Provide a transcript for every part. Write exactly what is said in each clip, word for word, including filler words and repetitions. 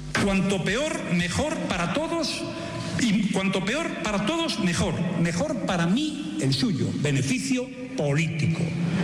Cuanto peor, mejor para todos, y cuanto peor para todos, mejor. Mejor para mí, el suyo, beneficio político.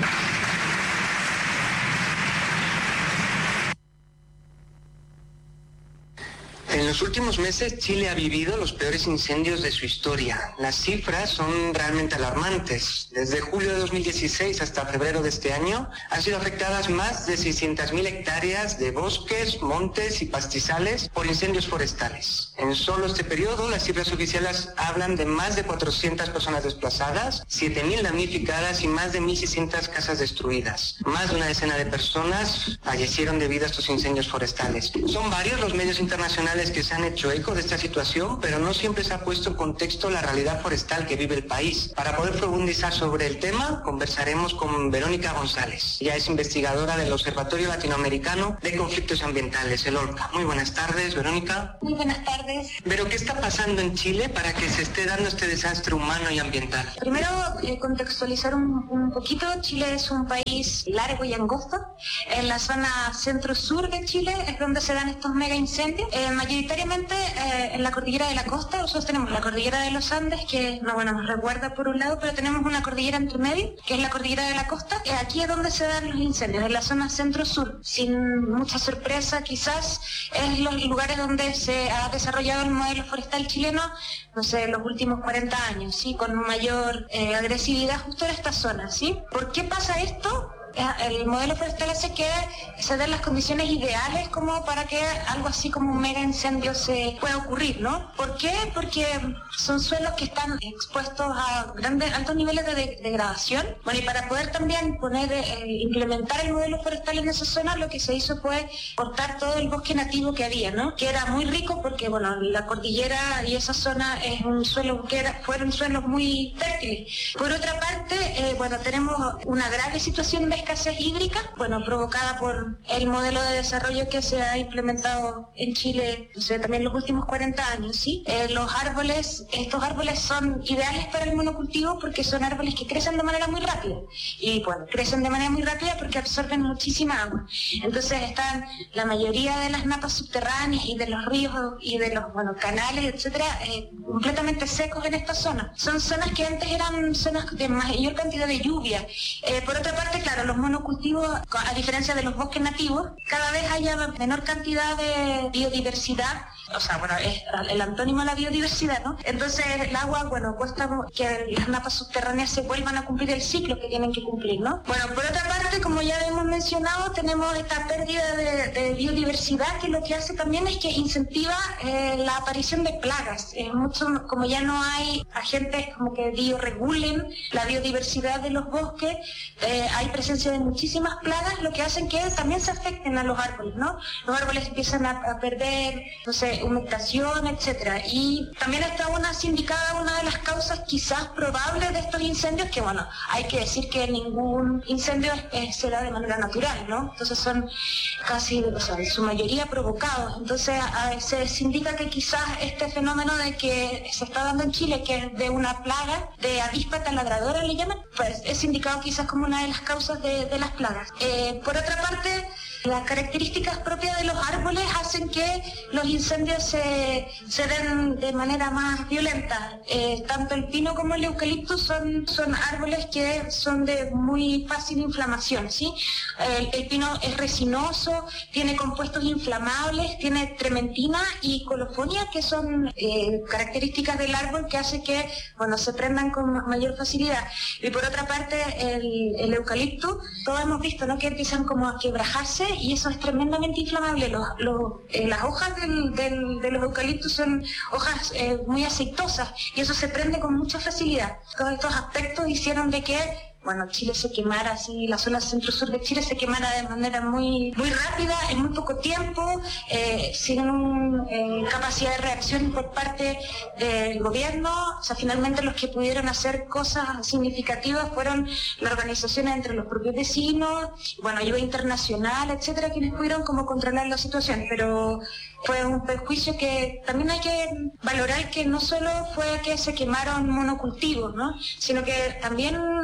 En los últimos meses, Chile ha vivido los peores incendios de su historia. Las cifras son realmente alarmantes. Desde julio de dos mil dieciséis hasta febrero de este año, han sido afectadas más de seiscientas mil hectáreas de bosques, montes y pastizales por incendios forestales. En solo este periodo, las cifras oficiales hablan de más de cuatrocientas personas desplazadas, siete mil damnificadas y más de mil seiscientas casas destruidas. Más de una decena de personas fallecieron debido a estos incendios forestales. Son varios los medios internacionales que se han hecho eco de esta situación, pero no siempre se ha puesto en contexto la realidad forestal que vive el país. Para poder profundizar sobre el tema, conversaremos con Verónica González. Ella es investigadora del Observatorio Latinoamericano de Conflictos Ambientales, el OLCA. Muy buenas tardes, Verónica. Muy buenas tardes. Pero, ¿qué está pasando en Chile para que se esté dando este desastre humano y ambiental? Primero, eh, contextualizar un, un poquito. Chile es un país largo y angosto. En la zona centro-sur de Chile es donde se dan estos mega incendios. Eh, mayoritariamente eh, en la cordillera de la costa. Nosotros tenemos la cordillera de los Andes, que no, bueno, nos recuerda por un lado, pero tenemos una cordillera entre medio, que es la cordillera de la costa. Eh, aquí es donde se dan los incendios, en la zona centro-sur. Sin mucha sorpresa, quizás es los lugares donde se ha desarrollado el modelo forestal chileno, no sé, los últimos cuarenta años, ¿sí? Con mayor eh, agresividad justo en esta zona, ¿sí? ¿Por qué pasa esto? El modelo forestal hace que se den las condiciones ideales como para que algo así como un mega incendio se pueda ocurrir, ¿no? ¿Por qué? Porque son suelos que están expuestos a grandes, altos niveles de, de degradación. Bueno, y para poder también poner, eh, implementar el modelo forestal en esa zona, lo que se hizo fue cortar todo el bosque nativo que había, ¿no? Que era muy rico porque, bueno, la cordillera y esa zona es un suelo que era, fueron suelos muy fértiles. Por otra parte, eh, bueno, tenemos una grave situación de escasez hídrica, bueno, provocada por el modelo de desarrollo que se ha implementado en Chile, o sea, también en los últimos cuarenta años, ¿sí? Eh, los árboles, estos árboles son ideales para el monocultivo porque son árboles que crecen de manera muy rápida, y bueno, crecen de manera muy rápida porque absorben muchísima agua. Entonces están la mayoría de las napas subterráneas y de los ríos y de los, bueno, canales, etcétera, eh, completamente secos en esta zona. Son zonas que antes eran zonas de mayor cantidad de lluvia. Eh, por otra parte, claro, los monocultivos, a diferencia de los bosques nativos, cada vez haya menor cantidad de biodiversidad. O sea, bueno, es el antónimo de la biodiversidad, ¿no? Entonces el agua, bueno, cuesta que las napas subterráneas se vuelvan a cumplir el ciclo que tienen que cumplir, ¿no? Bueno, por otra parte, como ya hemos mencionado, tenemos esta pérdida de, de biodiversidad, que lo que hace también es que incentiva eh, la aparición de plagas. Es mucho, como ya no hay agentes como que bioregulen la biodiversidad de los bosques, eh, hay presencia de muchísimas plagas, lo que hacen que también se afecten a los árboles, ¿no? Los árboles empiezan a, a perder, no sé, humectación, etcétera. Y también está una sindicada una de las causas quizás probables de estos incendios, que bueno, hay que decir que ningún incendio eh, se da de manera natural, ¿no? Entonces son casi, o sea, en su mayoría provocados. Entonces a, se indica que quizás este fenómeno de que se está dando en Chile, que es de una plaga de avispa taladradora, le llaman, pues es indicado quizás como una de las causas de, de las plagas. Eh, por otra parte, las características propias de los árboles hacen que los incendios se, se den de manera más violenta. Eh, tanto el pino como el eucalipto son, son árboles que son de muy fácil inflamación, ¿sí? El, el pino es resinoso, tiene compuestos inflamables, tiene trementina y colofonia, que son eh, características del árbol que hace que, bueno, se prendan con mayor facilidad. Y por otra parte, el, el eucalipto, todos hemos visto, ¿no?, que empiezan como a quebrajarse, y eso es tremendamente inflamable. Los, los, eh, las hojas del, del, de los eucaliptos son hojas eh, muy aceitosas, y eso se prende con mucha facilidad. Todos estos aspectos hicieron de que, bueno, Chile se quemara así, la zona centro-sur de Chile se quemara de manera muy muy rápida, en muy poco tiempo, eh, sin una eh, capacidad de reacción por parte del gobierno. O sea, finalmente los que pudieron hacer cosas significativas fueron las organizaciones entre los propios vecinos, bueno, ayuda internacional, etcétera, quienes pudieron como controlar la situación, pero fue un perjuicio que también hay que valorar, que no solo fue que se quemaron monocultivos, ¿no?, sino que también afecta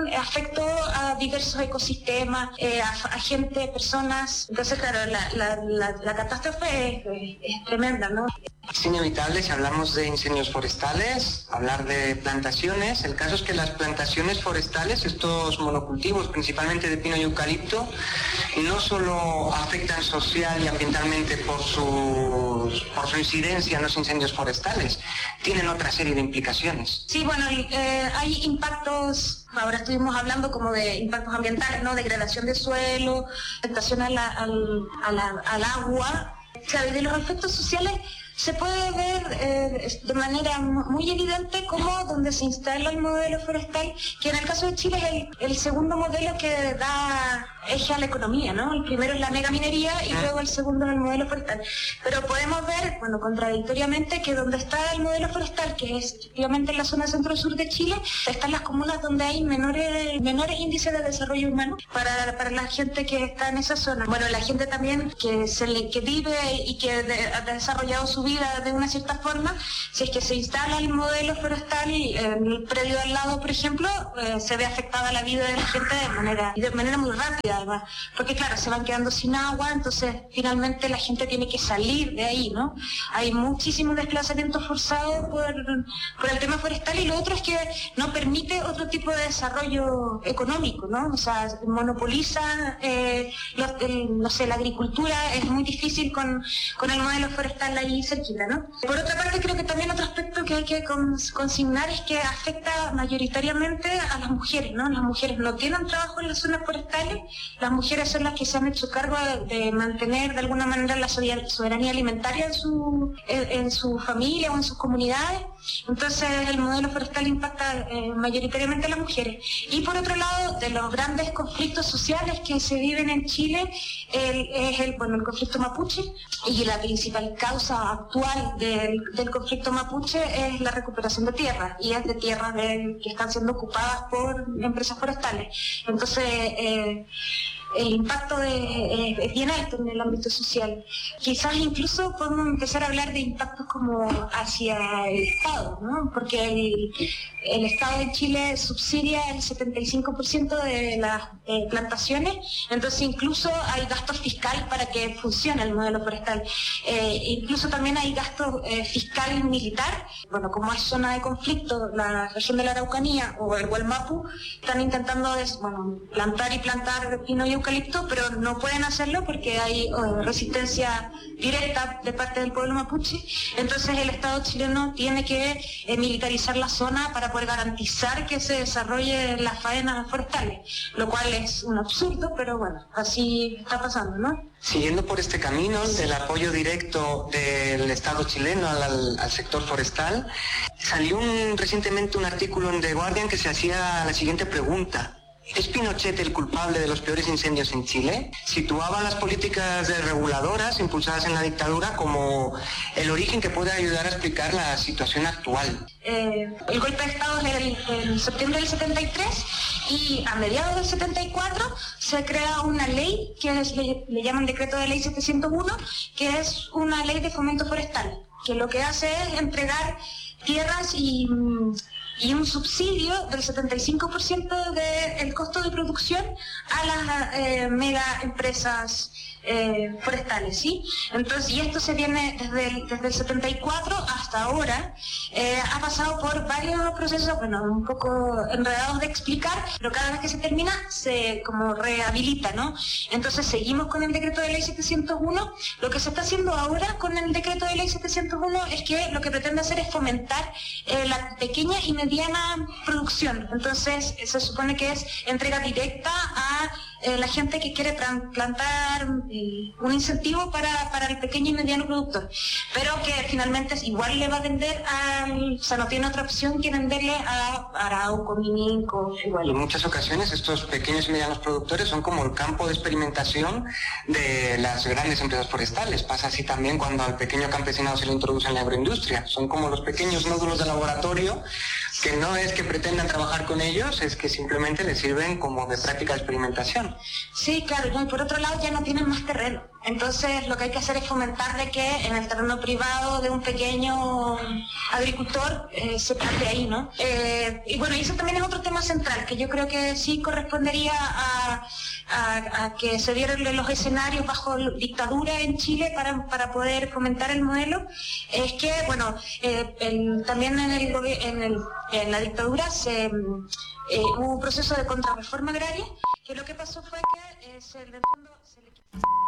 afectó a diversos ecosistemas, eh, a, a gente, personas. Entonces, claro, la, la, la, la catástrofe es, es tremenda, ¿no? Es inevitable, si hablamos de incendios forestales, hablar de plantaciones. El caso es que las plantaciones forestales, estos monocultivos, principalmente de pino y eucalipto, no solo afectan social y ambientalmente por su, por su incidencia en los incendios forestales, tienen otra serie de implicaciones. Sí, bueno, eh, hay impactos. Ahora estuvimos hablando como de impactos ambientales, ¿no? Degradación de suelo, afectación a la, al, a la, al agua. Claro, y de los efectos sociales se puede ver eh, de manera muy evidente cómo donde se instala el modelo forestal, que en el caso de Chile es el, el segundo modelo que da eje a la economía, ¿no? El primero es la megaminería y luego el segundo es el modelo forestal. Pero podemos ver, bueno, contradictoriamente, que donde está el modelo forestal, que es efectivamente en la zona centro-sur de Chile, están las comunas donde hay menores menores índices de desarrollo humano para, para la gente que está en esa zona. Bueno, la gente también que, se le, que vive y que de, ha desarrollado su vida de una cierta forma, si es que se instala el modelo forestal en el predio al lado, por ejemplo, eh, se ve afectada la vida de la gente de manera, de manera muy rápida, además, porque claro, se van quedando sin agua, entonces finalmente la gente tiene que salir de ahí, ¿no? Hay muchísimos desplazamientos forzados por, por el tema forestal, y lo otro es que no permite otro tipo de desarrollo económico, ¿no? O sea, monopoliza, eh, los, el, no sé, la agricultura es muy difícil con, con el modelo forestal ahí cerquita, ¿no? Por otra parte, creo que también otro aspecto que hay que consignar es que afecta mayoritariamente a las mujeres, ¿no? Las mujeres no tienen trabajo en las zonas forestales, las mujeres son las que se han hecho cargo de mantener de alguna manera la soberanía alimentaria en su, en, en su familia o en sus comunidades. Entonces el modelo forestal impacta eh, mayoritariamente a las mujeres. Y por otro lado, de los grandes conflictos sociales que se viven en Chile, el, es el, bueno, el conflicto mapuche, y la principal causa actual del, del conflicto mapuche es la recuperación de tierras, y es de tierras de, que están siendo ocupadas por empresas forestales. Entonces eh, el impacto de, eh, es bien alto en el ámbito social. Quizás incluso podemos empezar a hablar de impactos como hacia el Estado, ¿no? Porque el, el Estado de Chile subsidia el setenta y cinco por ciento de las eh, plantaciones, entonces incluso hay gasto fiscal para que funcione el modelo forestal. Eh, incluso también hay gasto eh, fiscal militar. Bueno, como es zona de conflicto, la región de la Araucanía o el Gualmapu están intentando des, bueno, plantar y plantar pino y eucalipto, pero no pueden hacerlo porque hay uh, resistencia directa de parte del pueblo mapuche. Entonces el Estado chileno tiene que eh, militarizar la zona para poder garantizar que se desarrolle las faenas forestales, lo cual es un absurdo, pero bueno, así está pasando, ¿no? Siguiendo por este camino del apoyo directo del Estado chileno al, al sector forestal, salió un, recientemente un artículo en The Guardian que se hacía la siguiente pregunta: ¿es Pinochet el culpable de los peores incendios en Chile? Situaba las políticas reguladoras impulsadas en la dictadura como el origen que puede ayudar a explicar la situación actual. Eh, el golpe de Estado es el, en septiembre del setenta y tres, y a mediados del setenta y cuatro se crea una ley que es, le, le llaman decreto de ley setecientos uno, que es una ley de fomento forestal, que lo que hace es entregar tierras y... y un subsidio del setenta y cinco por ciento del costo de producción a las eh, mega empresas eh, forestales, ¿sí? Entonces, y esto se viene desde el, desde el setenta y cuatro hasta ahora, eh, ha pasado por varios procesos, bueno, un poco enredados de explicar, pero cada vez que se termina se como rehabilita, ¿no? Entonces seguimos con el decreto de ley setecientos uno. Lo que se está haciendo ahora con el decreto de ley setecientos uno es que lo que pretende hacer es fomentar eh, la pequeña y mediana producción. Entonces se supone que es entrega directa a eh, la gente que quiere plantar eh, un incentivo para, para el pequeño y mediano productor, pero que finalmente igual le va a vender al, o sea, no tiene otra opción que venderle a Arauco, Mininco, igual. Y en muchas ocasiones estos pequeños y medianos productores son como el campo de experimentación de las grandes empresas forestales. Pasa así también cuando al pequeño campesinado se le introduce en la agroindustria. Son como los pequeños nódulos de laboratorio que no es que pretendan trabajar con ellos, es que simplemente les sirven como de práctica de experimentación. Sí, claro, y por otro lado ya no tienen más terreno. Entonces lo que hay que hacer es fomentar de que en el terreno privado de un pequeño agricultor eh, se parte ahí, ¿no? Eh, y bueno, eso también es otro tema central, que yo creo que sí correspondería a, a, a que se dieran los escenarios bajo dictadura en Chile para, para poder fomentar el modelo. Es que, bueno, eh, el, también en, el, en, el, en la dictadura se, eh, hubo un proceso de contrarreforma agraria, que lo que pasó fue que eh, se, en el fondo, se le quitó...